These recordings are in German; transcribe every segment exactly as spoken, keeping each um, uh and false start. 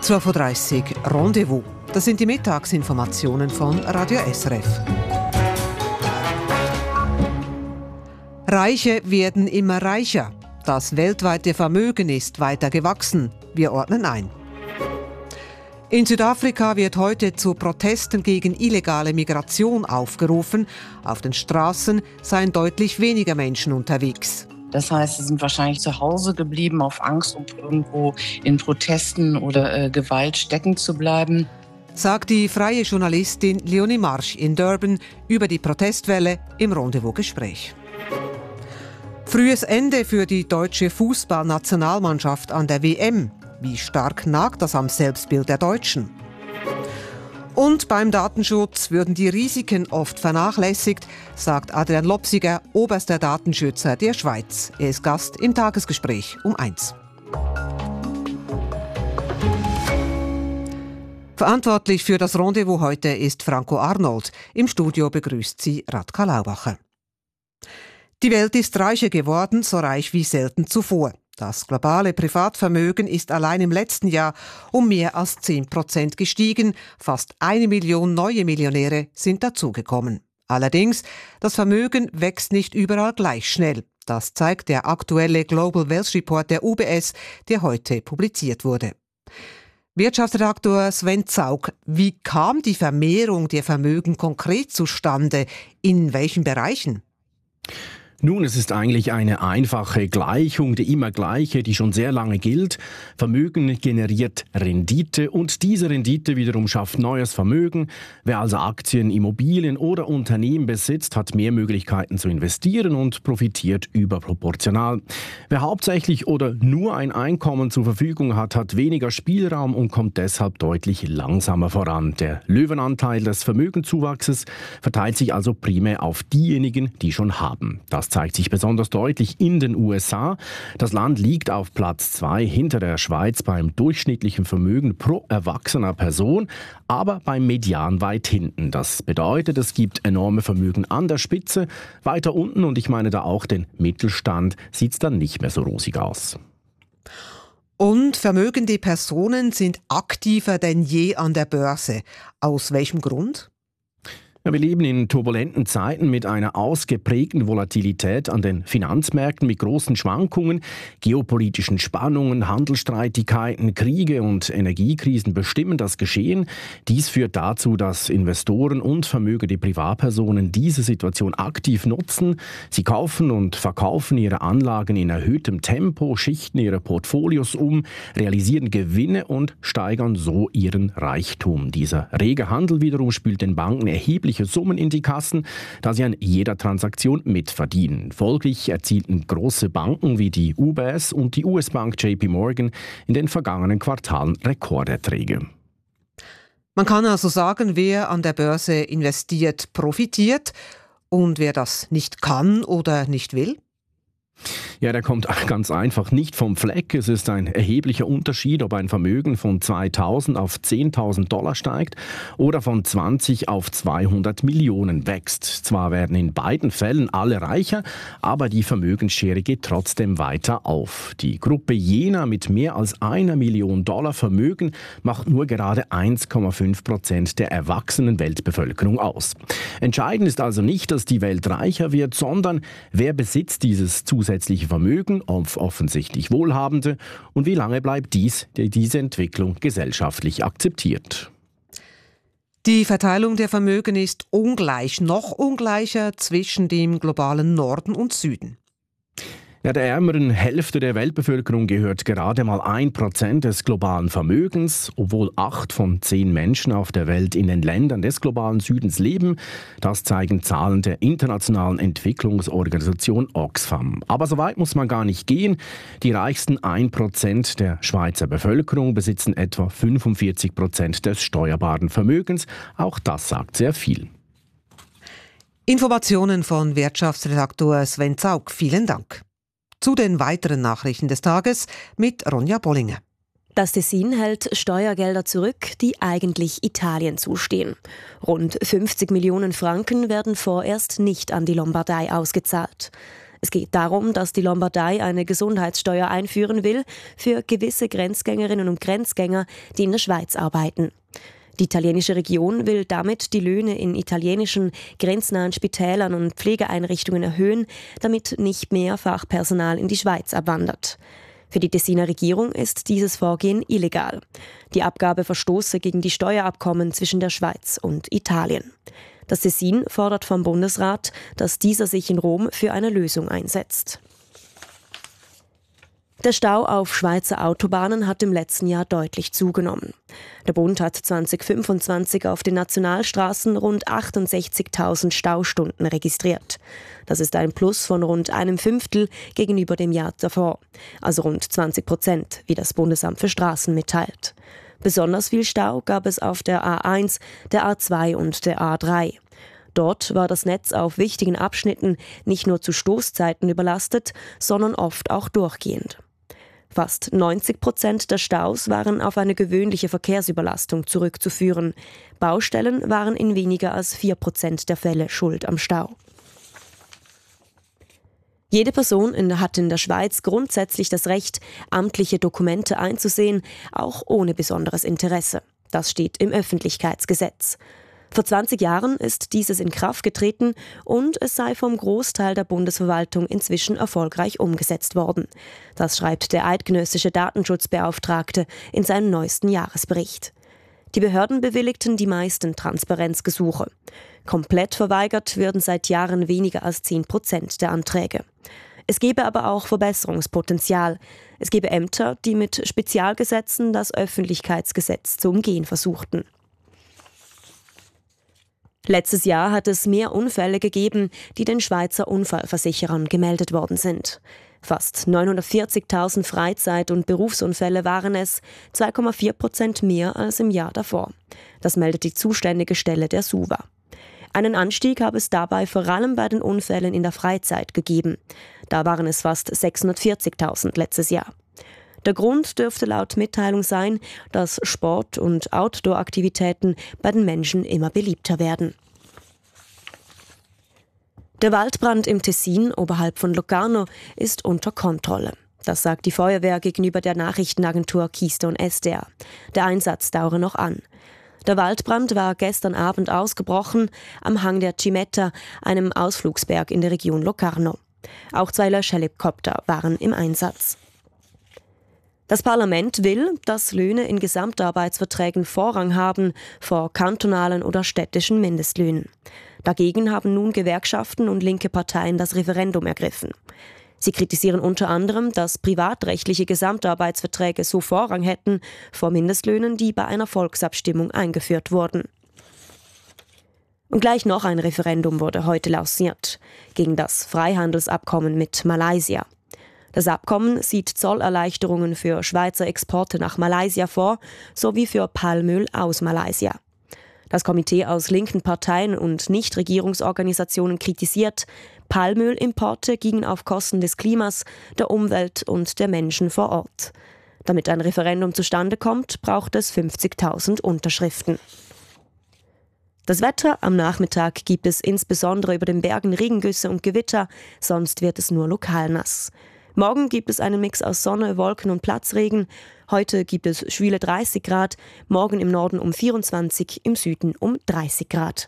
zwölf Uhr dreißig Rendezvous. Das sind die Mittagsinformationen von Radio S R F. Reiche werden immer reicher. Das weltweite Vermögen ist weiter gewachsen. Wir ordnen ein. In Südafrika wird heute zu Protesten gegen illegale Migration aufgerufen. Auf den Straßen seien deutlich weniger Menschen unterwegs. Das heißt, sie sind wahrscheinlich zu Hause geblieben, auf Angst, um irgendwo in Protesten oder äh, Gewalt stecken zu bleiben. Sagt die freie Journalistin Leonie Marsch in Durban über die Protestwelle im Rendezvous-Gespräch. Frühes Ende für die deutsche Fußballnationalmannschaft an der W M. Wie stark nagt das am Selbstbild der Deutschen? Und beim Datenschutz würden die Risiken oft vernachlässigt, sagt Adrian Lopsiger, oberster Datenschützer der Schweiz. Er ist Gast im Tagesgespräch um eins. Verantwortlich für das Rendezvous heute ist Franco Arnold. Im Studio begrüßt sie Radka Laubacher. Die Welt ist reicher geworden, so reich wie selten zuvor. Das globale Privatvermögen ist allein im letzten Jahr um mehr als zehn Prozent gestiegen. Fast eine Million neue Millionäre sind dazugekommen. Allerdings, das Vermögen wächst nicht überall gleich schnell. Das zeigt der aktuelle Global Wealth Report der U B S, der heute publiziert wurde. Wirtschaftsredaktor Sven Zaug, wie kam die Vermehrung der Vermögen konkret zustande? In welchen Bereichen? Nun, es ist eigentlich eine einfache Gleichung, die immer gleiche, die schon sehr lange gilt. Vermögen generiert Rendite und diese Rendite wiederum schafft neues Vermögen. Wer also Aktien, Immobilien oder Unternehmen besitzt, hat mehr Möglichkeiten zu investieren und profitiert überproportional. Wer hauptsächlich oder nur ein Einkommen zur Verfügung hat, hat weniger Spielraum und kommt deshalb deutlich langsamer voran. Der Löwenanteil des Vermögenszuwachses verteilt sich also primär auf diejenigen, die schon haben. Das zeigt sich besonders deutlich in den U S A. Das Land liegt auf Platz zwei hinter der Schweiz beim durchschnittlichen Vermögen pro erwachsener Person, aber beim Median weit hinten. Das bedeutet, es gibt enorme Vermögen an der Spitze. Weiter unten, und ich meine da auch den Mittelstand, sieht es dann nicht mehr so rosig aus. Und vermögende Personen sind aktiver denn je an der Börse. Aus welchem Grund? Ja, wir leben in turbulenten Zeiten mit einer ausgeprägten Volatilität an den Finanzmärkten mit großen Schwankungen, geopolitischen Spannungen, Handelsstreitigkeiten, Kriege und Energiekrisen bestimmen das Geschehen. Dies führt dazu, dass Investoren und vermögende Privatpersonen diese Situation aktiv nutzen. Sie kaufen und verkaufen ihre Anlagen in erhöhtem Tempo, schichten ihre Portfolios um, realisieren Gewinne und steigern so ihren Reichtum. Dieser rege Handel wiederum spült den Banken erheblich Summen in die Kassen, da sie an jeder Transaktion mitverdienen. Folglich erzielten große Banken wie die U B S und die U S-Bank J P Morgan in den vergangenen Quartalen Rekorderträge. Man kann also sagen, wer an der Börse investiert, profitiert, und wer das nicht kann oder nicht will? Ja, der kommt ganz einfach nicht vom Fleck. Es ist ein erheblicher Unterschied, ob ein Vermögen von zweitausend auf zehntausend Dollar steigt oder von zwanzig auf zweihundert Millionen wächst. Zwar werden in beiden Fällen alle reicher, aber die Vermögensschere geht trotzdem weiter auf. Die Gruppe jener mit mehr als einer Million Dollar Vermögen macht nur gerade eins Komma fünf Prozent der erwachsenen Weltbevölkerung aus. Entscheidend ist also nicht, dass die Welt reicher wird, sondern wer besitzt dieses zusätzliche zusätzliche Vermögen auf offensichtlich Wohlhabende und wie lange bleibt dies, diese Entwicklung gesellschaftlich akzeptiert. Die Verteilung der Vermögen ist ungleich, noch ungleicher zwischen dem globalen Norden und Süden. Ja, der ärmeren Hälfte der Weltbevölkerung gehört gerade mal ein Prozent des globalen Vermögens, obwohl acht von zehn Menschen auf der Welt in den Ländern des globalen Südens leben. Das zeigen Zahlen der internationalen Entwicklungsorganisation Oxfam. Aber so weit muss man gar nicht gehen. Die reichsten ein Prozent der Schweizer Bevölkerung besitzen etwa fünfundvierzig Prozent des steuerbaren Vermögens. Auch das sagt sehr viel. Informationen von Wirtschaftsredaktor Sven Zaug. Vielen Dank. Zu den weiteren Nachrichten des Tages mit Ronja Bollinger. Das Tessin hält Steuergelder zurück, die eigentlich Italien zustehen. Rund fünfzig Millionen Franken werden vorerst nicht an die Lombardei ausgezahlt. Es geht darum, dass die Lombardei eine Gesundheitssteuer einführen will für gewisse Grenzgängerinnen und Grenzgänger, die in der Schweiz arbeiten. Die italienische Region will damit die Löhne in italienischen grenznahen Spitälern und Pflegeeinrichtungen erhöhen, damit nicht mehr Fachpersonal in die Schweiz abwandert. Für die Tessiner Regierung ist dieses Vorgehen illegal. Die Abgabe verstoße gegen die Steuerabkommen zwischen der Schweiz und Italien. Das Tessin fordert vom Bundesrat, dass dieser sich in Rom für eine Lösung einsetzt. Der Stau auf Schweizer Autobahnen hat im letzten Jahr deutlich zugenommen. Der Bund hat zwanzig fünfundzwanzig auf den Nationalstraßen rund achtundsechzigtausend Staustunden registriert. Das ist ein Plus von rund einem Fünftel gegenüber dem Jahr davor, also rund zwanzig Prozent, wie das Bundesamt für Straßen mitteilt. Besonders viel Stau gab es auf der A eins, der A zwei und der A drei. Dort war das Netz auf wichtigen Abschnitten nicht nur zu Stoßzeiten überlastet, sondern oft auch durchgehend. Fast neunzig Prozent der Staus waren auf eine gewöhnliche Verkehrsüberlastung zurückzuführen. Baustellen waren in weniger als vier Prozent der Fälle schuld am Stau. Jede Person hat in der Schweiz grundsätzlich das Recht, amtliche Dokumente einzusehen, auch ohne besonderes Interesse. Das steht im Öffentlichkeitsgesetz. Vor zwanzig Jahren ist dieses in Kraft getreten und es sei vom Großteil der Bundesverwaltung inzwischen erfolgreich umgesetzt worden. Das schreibt der eidgenössische Datenschutzbeauftragte in seinem neuesten Jahresbericht. Die Behörden bewilligten die meisten Transparenzgesuche. Komplett verweigert würden seit Jahren weniger als zehn Prozent der Anträge. Es gebe aber auch Verbesserungspotenzial. Es gebe Ämter, die mit Spezialgesetzen das Öffentlichkeitsgesetz zu umgehen versuchten. Letztes Jahr hat es mehr Unfälle gegeben, die den Schweizer Unfallversicherern gemeldet worden sind. Fast neunhundertvierzigtausend Freizeit- und Berufsunfälle waren es, zwei Komma vier Prozent mehr als im Jahr davor. Das meldet die zuständige Stelle der SUVA. Einen Anstieg habe es dabei vor allem bei den Unfällen in der Freizeit gegeben. Da waren es fast sechshundertvierzigtausend letztes Jahr. Der Grund dürfte laut Mitteilung sein, dass Sport- und Outdoor-Aktivitäten bei den Menschen immer beliebter werden. Der Waldbrand im Tessin oberhalb von Locarno ist unter Kontrolle. Das sagt die Feuerwehr gegenüber der Nachrichtenagentur Keystone S D R. Der Einsatz dauere noch an. Der Waldbrand war gestern Abend ausgebrochen am Hang der Cimetta, einem Ausflugsberg in der Region Locarno. Auch zwei Löschhelikopter waren im Einsatz. Das Parlament will, dass Löhne in Gesamtarbeitsverträgen Vorrang haben vor kantonalen oder städtischen Mindestlöhnen. Dagegen haben nun Gewerkschaften und linke Parteien das Referendum ergriffen. Sie kritisieren unter anderem, dass privatrechtliche Gesamtarbeitsverträge so Vorrang hätten vor Mindestlöhnen, die bei einer Volksabstimmung eingeführt wurden. Und gleich noch ein Referendum wurde heute lanciert gegen das Freihandelsabkommen mit Malaysia. Das Abkommen sieht Zollerleichterungen für Schweizer Exporte nach Malaysia vor, sowie für Palmöl aus Malaysia. Das Komitee aus linken Parteien und Nichtregierungsorganisationen kritisiert, Palmölimporte gingen auf Kosten des Klimas, der Umwelt und der Menschen vor Ort. Damit ein Referendum zustande kommt, braucht es fünfzigtausend Unterschriften. Das Wetter: Am Nachmittag gibt es insbesondere über den Bergen Regengüsse und Gewitter, sonst wird es nur lokal nass. Morgen gibt es einen Mix aus Sonne, Wolken und Platzregen. Heute gibt es schwüle dreißig Grad, morgen im Norden um vierundzwanzig, im Süden um dreißig Grad.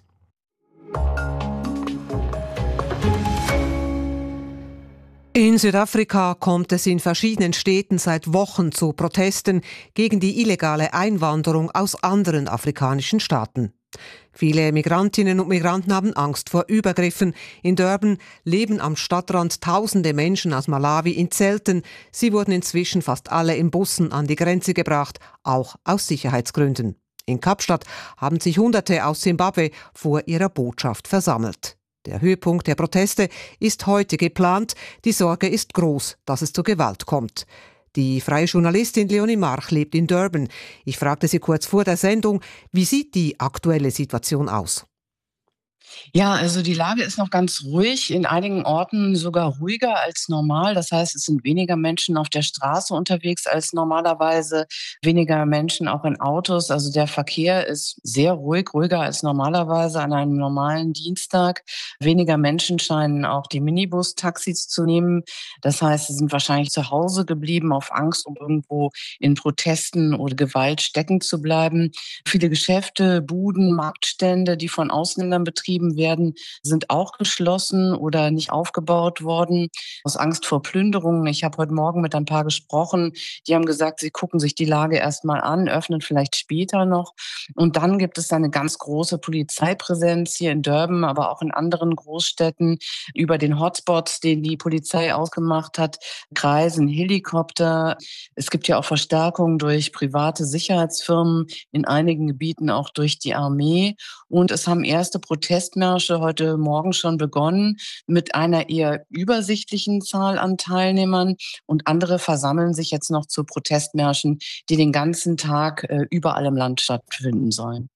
In Südafrika kommt es in verschiedenen Städten seit Wochen zu Protesten gegen die illegale Einwanderung aus anderen afrikanischen Staaten. Viele Migrantinnen und Migranten haben Angst vor Übergriffen. In Durban leben am Stadtrand tausende Menschen aus Malawi in Zelten. Sie wurden inzwischen fast alle in Bussen an die Grenze gebracht, auch aus Sicherheitsgründen. In Kapstadt haben sich Hunderte aus Simbabwe vor ihrer Botschaft versammelt. Der Höhepunkt der Proteste ist heute geplant. Die Sorge ist groß, dass es zur Gewalt kommt. Die freie Journalistin Leonie March lebt in Durban. Ich fragte sie kurz vor der Sendung, wie sieht die aktuelle Situation aus? Ja, also die Lage ist noch ganz ruhig, in einigen Orten sogar ruhiger als normal. Das heißt, es sind weniger Menschen auf der Straße unterwegs als normalerweise, weniger Menschen auch in Autos. Also der Verkehr ist sehr ruhig, ruhiger als normalerweise an einem normalen Dienstag. Weniger Menschen scheinen auch die Minibus-Taxis zu nehmen. Das heißt, sie sind wahrscheinlich zu Hause geblieben, auf Angst, um irgendwo in Protesten oder Gewalt stecken zu bleiben. Viele Geschäfte, Buden, Marktstände, die von Ausländern betrieben werden, sind auch geschlossen oder nicht aufgebaut worden aus Angst vor Plünderungen. Ich habe heute Morgen mit ein paar gesprochen, die haben gesagt, sie gucken sich die Lage erst mal an, öffnen vielleicht später noch. Und dann gibt es eine ganz große Polizeipräsenz hier in Durban, aber auch in anderen Großstädten. Über den Hotspots, den die Polizei ausgemacht hat, kreisen Helikopter. Es gibt ja auch Verstärkung durch private Sicherheitsfirmen, in einigen Gebieten auch durch die Armee. Und es haben erste Protestmärsche heute Morgen schon begonnen mit einer eher übersichtlichen Zahl an Teilnehmern. Und andere versammeln sich jetzt noch zu Protestmärschen, die den ganzen Tag äh, überall im Land stattfinden sollen.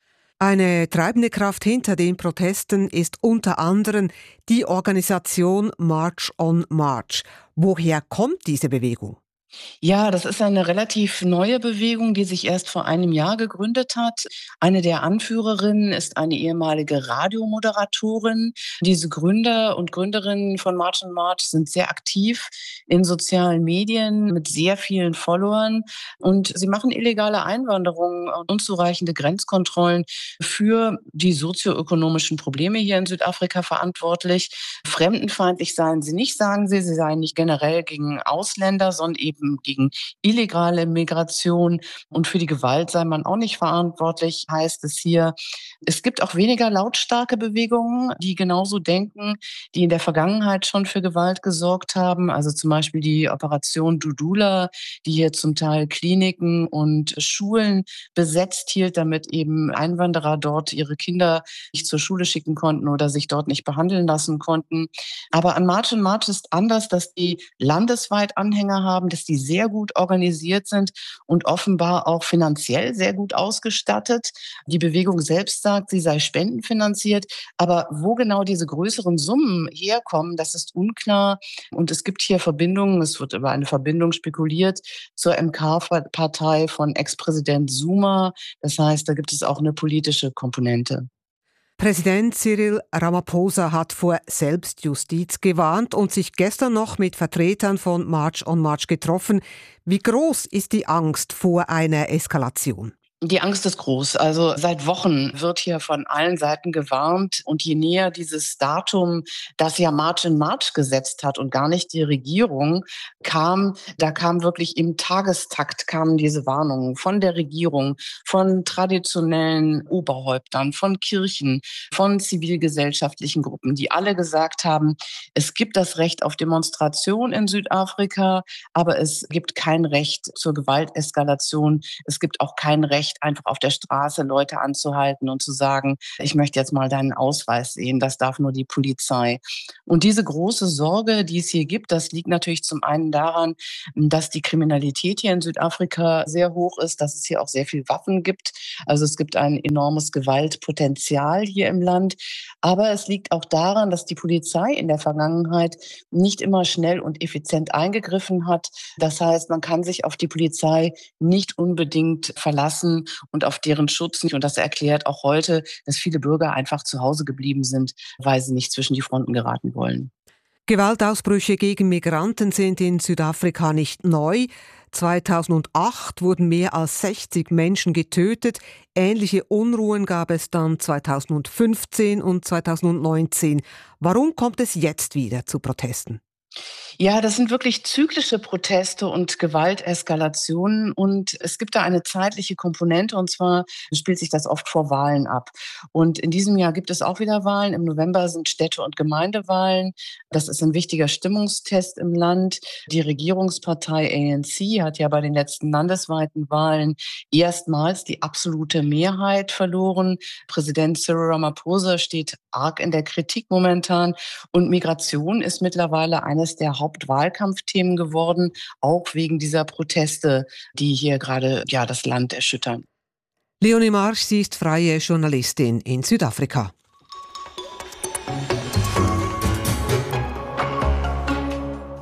Eine treibende Kraft hinter den Protesten ist unter anderem die Organisation March on March. Woher kommt diese Bewegung? Ja, das ist eine relativ neue Bewegung, die sich erst vor einem Jahr gegründet hat. Eine der Anführerinnen ist eine ehemalige Radiomoderatorin. Diese Gründer und Gründerinnen von March on March sind sehr aktiv in sozialen Medien mit sehr vielen Followern und sie machen illegale Einwanderung und unzureichende Grenzkontrollen für die sozioökonomischen Probleme hier in Südafrika verantwortlich. Fremdenfeindlich seien sie nicht, sagen sie. Sie seien nicht generell gegen Ausländer, sondern eben gegen illegale Migration, und für die Gewalt sei man auch nicht verantwortlich, heißt es hier. Es gibt auch weniger lautstarke Bewegungen, die genauso denken, die in der Vergangenheit schon für Gewalt gesorgt haben. Also zum Beispiel die Operation Dudula, die hier zum Teil Kliniken und Schulen besetzt hielt, damit eben Einwanderer dort ihre Kinder nicht zur Schule schicken konnten oder sich dort nicht behandeln lassen konnten. Aber an March on March ist anders, dass die landesweit Anhänger haben, dass die sehr gut organisiert sind und offenbar auch finanziell sehr gut ausgestattet. Die Bewegung selbst sagt, sie sei spendenfinanziert, aber wo genau diese größeren Summen herkommen, das ist unklar. Und es gibt hier Verbindungen, es wird über eine Verbindung spekuliert zur M K-Partei von Ex-Präsident Zuma. Das heißt, da gibt es auch eine politische Komponente. Präsident Cyril Ramaphosa hat vor Selbstjustiz gewarnt und sich gestern noch mit Vertretern von March on March getroffen. Wie groß ist die Angst vor einer Eskalation? Die Angst ist groß. Also seit Wochen wird hier von allen Seiten gewarnt. Und je näher dieses Datum, das ja March on March gesetzt hat und gar nicht die Regierung, kam, da kam wirklich im Tagestakt kamen diese Warnungen von der Regierung, von traditionellen Oberhäuptern, von Kirchen, von zivilgesellschaftlichen Gruppen, die alle gesagt haben, es gibt das Recht auf Demonstration in Südafrika, aber es gibt kein Recht zur Gewalteskalation. Es gibt auch kein Recht, einfach auf der Straße Leute anzuhalten und zu sagen, ich möchte jetzt mal deinen Ausweis sehen, das darf nur die Polizei. Und diese große Sorge, die es hier gibt, das liegt natürlich zum einen daran, dass die Kriminalität hier in Südafrika sehr hoch ist, dass es hier auch sehr viel Waffen gibt. Also es gibt ein enormes Gewaltpotenzial hier im Land. Aber es liegt auch daran, dass die Polizei in der Vergangenheit nicht immer schnell und effizient eingegriffen hat. Das heißt, man kann sich auf die Polizei nicht unbedingt verlassen und auf deren Schutz nicht. Und das erklärt auch heute, dass viele Bürger einfach zu Hause geblieben sind, weil sie nicht zwischen die Fronten geraten wollen. Gewaltausbrüche gegen Migranten sind in Südafrika nicht neu. zweitausendacht wurden mehr als sechzig Menschen getötet. Ähnliche Unruhen gab es dann zweitausendfünfzehn und zweitausendneunzehn. Warum kommt es jetzt wieder zu Protesten? Ja, das sind wirklich zyklische Proteste und Gewalteskalationen. Und es gibt da eine zeitliche Komponente, und zwar spielt sich das oft vor Wahlen ab. Und in diesem Jahr gibt es auch wieder Wahlen. Im November sind Städte- und Gemeindewahlen. Das ist ein wichtiger Stimmungstest im Land. Die Regierungspartei A N C hat ja bei den letzten landesweiten Wahlen erstmals die absolute Mehrheit verloren. Präsident Cyril Ramaphosa steht arg in der Kritik momentan. Und Migration ist mittlerweile eines der Hauptwahlkampfthemen geworden, auch wegen dieser Proteste, die hier gerade ja das Land erschüttern. Leonie Marsch, sie ist freie Journalistin in Südafrika.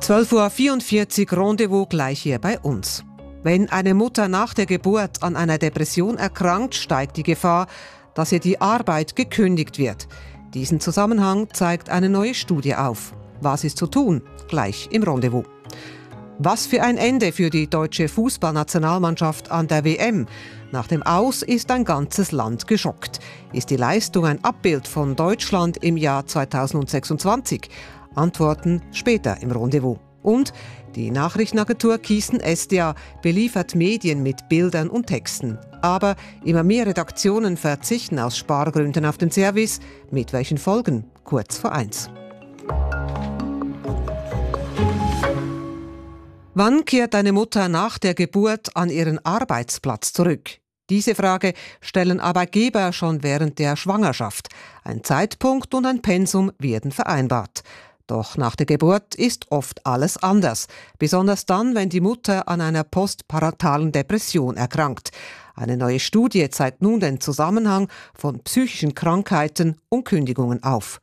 zwölf Uhr vierundvierzig Rendezvous gleich hier bei uns. Wenn eine Mutter nach der Geburt an einer Depression erkrankt, steigt die Gefahr, dass ihr die Arbeit gekündigt wird. Diesen Zusammenhang zeigt eine neue Studie auf. Was ist zu tun? Gleich im Rendezvous. Was für ein Ende für die deutsche Fußballnationalmannschaft an der W M. Nach dem Aus ist ein ganzes Land geschockt. Ist die Leistung ein Abbild von Deutschland im Jahr zweitausendsechsundzwanzig? Antworten später im Rendezvous. Und die Nachrichtenagentur Thyssen-Estia beliefert Medien mit Bildern und Texten. Aber immer mehr Redaktionen verzichten aus Spargründen auf den Service. Mit welchen Folgen? Kurz vor eins. Wann kehrt eine Mutter nach der Geburt an ihren Arbeitsplatz zurück? Diese Frage stellen Arbeitgeber schon während der Schwangerschaft. Ein Zeitpunkt und ein Pensum werden vereinbart. Doch nach der Geburt ist oft alles anders. Besonders dann, wenn die Mutter an einer postparentalen Depression erkrankt. Eine neue Studie zeigt nun den Zusammenhang von psychischen Krankheiten und Kündigungen auf.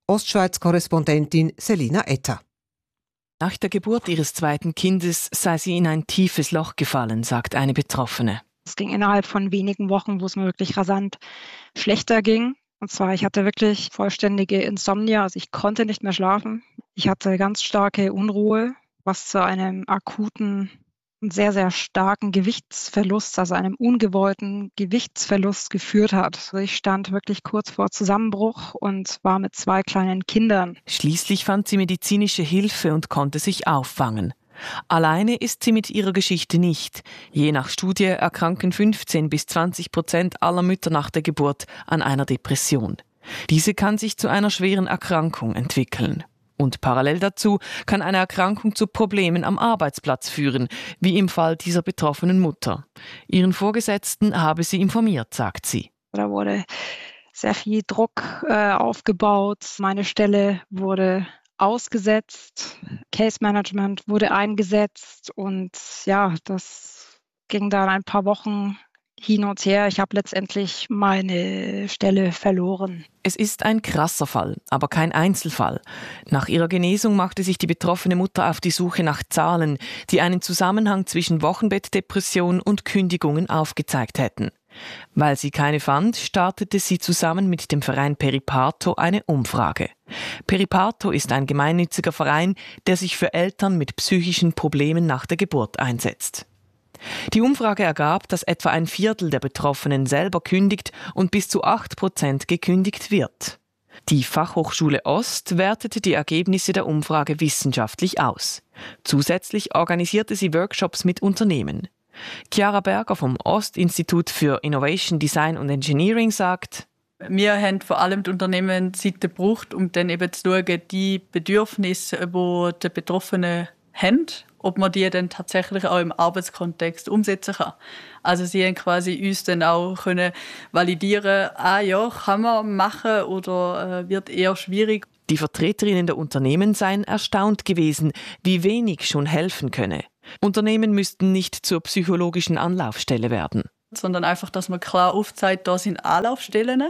Ostschweiz-Korrespondentin Selina Etter. Nach der Geburt ihres zweiten Kindes sei sie in ein tiefes Loch gefallen, sagt eine Betroffene. Es ging innerhalb von wenigen Wochen, wo es mir wirklich rasant schlechter ging. Und zwar, ich hatte wirklich vollständige Insomnia, also ich konnte nicht mehr schlafen. Ich hatte ganz starke Unruhe, was zu einem akuten und sehr, sehr starken Gewichtsverlust, also einem ungewollten Gewichtsverlust geführt hat. Also ich stand wirklich kurz vor Zusammenbruch und war mit zwei kleinen Kindern. Schließlich fand sie medizinische Hilfe und konnte sich auffangen. Alleine ist sie mit ihrer Geschichte nicht. Je nach Studie erkranken fünfzehn bis zwanzig Prozent aller Mütter nach der Geburt an einer Depression. Diese kann sich zu einer schweren Erkrankung entwickeln. Und parallel dazu kann eine Erkrankung zu Problemen am Arbeitsplatz führen, wie im Fall dieser betroffenen Mutter. Ihren Vorgesetzten habe sie informiert, sagt sie. Da wurde sehr viel Druck äh, aufgebaut. Meine Stelle wurde ausgesetzt, Case Management wurde eingesetzt und ja, das ging dann ein paar Wochen hin und her. Ich habe letztendlich meine Stelle verloren. Es ist ein krasser Fall, aber kein Einzelfall. Nach ihrer Genesung machte sich die betroffene Mutter auf die Suche nach Zahlen, die einen Zusammenhang zwischen Wochenbettdepression und Kündigungen aufgezeigt hätten. Weil sie keine fand, startete sie zusammen mit dem Verein Periparto eine Umfrage. Periparto ist ein gemeinnütziger Verein, der sich für Eltern mit psychischen Problemen nach der Geburt einsetzt. Die Umfrage ergab, dass etwa ein Viertel der Betroffenen selber kündigt und bis zu acht Prozent gekündigt wird. Die Fachhochschule Ost wertete die Ergebnisse der Umfrage wissenschaftlich aus. Zusätzlich organisierte sie Workshops mit Unternehmen. Chiara Berger vom Ost-Institut für Innovation, Design und Engineering sagt: Wir haben vor allem die Unternehmen Zeit gebraucht, um dann eben zu schauen, die Bedürfnisse, die die Betroffenen haben, ob man die dann tatsächlich auch im Arbeitskontext umsetzen kann. Also sie haben quasi uns dann auch können validieren, ah ja, kann man machen oder äh, wird eher schwierig. Die Vertreterinnen der Unternehmen seien erstaunt gewesen, wie wenig schon helfen könne. Unternehmen müssten nicht zur psychologischen Anlaufstelle werden. Sondern einfach, dass man klar aufzeigt, da sind Anlaufstellen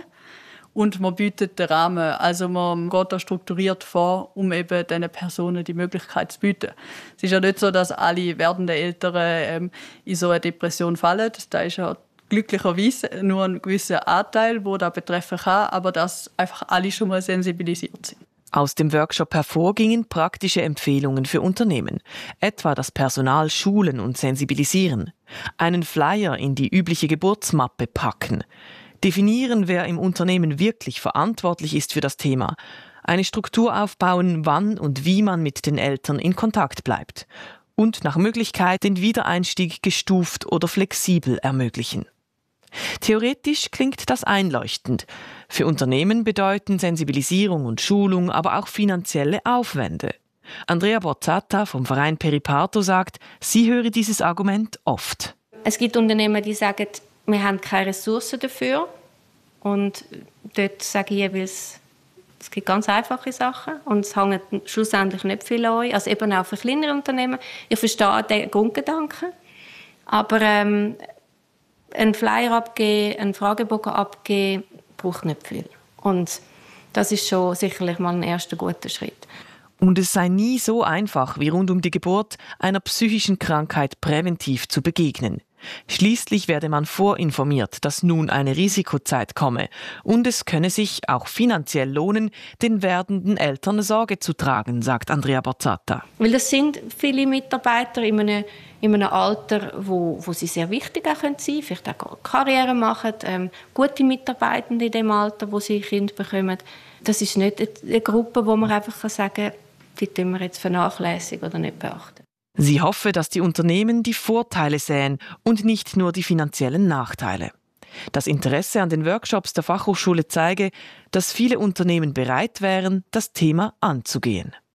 und man bietet den Rahmen. Also man geht da strukturiert vor, um eben diesen Personen die Möglichkeit zu bieten. Es ist ja nicht so, dass alle werdenden Eltern ähm, in so eine Depression fallen. Da ist ja glücklicherweise nur ein gewisser Anteil, der das betreffen kann, aber dass einfach alle schon mal sensibilisiert sind. Aus dem Workshop hervor gingen praktische Empfehlungen für Unternehmen, etwa das Personal schulen und sensibilisieren, einen Flyer in die übliche Geburtsmappe packen, definieren, wer im Unternehmen wirklich verantwortlich ist für das Thema, eine Struktur aufbauen, wann und wie man mit den Eltern in Kontakt bleibt und nach Möglichkeit den Wiedereinstieg gestuft oder flexibel ermöglichen. Theoretisch klingt das einleuchtend. Für Unternehmen bedeuten Sensibilisierung und Schulung aber auch finanzielle Aufwände. Andrea Bozzata vom Verein Periparto sagt, sie höre dieses Argument oft. Es gibt Unternehmen, die sagen, wir haben keine Ressourcen dafür. Und dort sage ich jeweils, es gibt ganz einfache Sachen und es hängt schlussendlich nicht viel an euch. Also eben auch für kleinere Unternehmen. Ich verstehe den Grundgedanken, aber ähm, einen Flyer abgeben, einen Fragebogen abgeben, braucht nicht viel. Und das ist schon sicherlich mal ein erster guter Schritt. Und es sei nie so einfach wie rund um die Geburt einer psychischen Krankheit präventiv zu begegnen. Schließlich werde man vorinformiert, dass nun eine Risikozeit komme und es könne sich auch finanziell lohnen, den werdenden Eltern Sorge zu tragen, sagt Andrea Borzatta. Weil das sind viele Mitarbeiter in einem, in einem Alter, wo, wo sie sehr wichtig auch sein können, vielleicht auch Karriere machen, ähm, gute Mitarbeitende in dem Alter, wo sie Kinder bekommen. Das ist nicht eine Gruppe, wo man einfach sagen kann, die tun wir jetzt vernachlässigen oder nicht beachten. Sie hoffe, dass die Unternehmen die Vorteile sehen und nicht nur die finanziellen Nachteile. Das Interesse an den Workshops der Fachhochschule zeige, dass viele Unternehmen bereit wären, das Thema anzugehen.